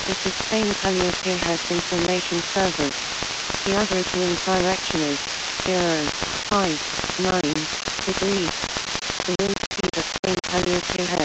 This is Spain Calliope has information service. The average wind direction is 0.59 degrees. The wind speed at Spain Calliope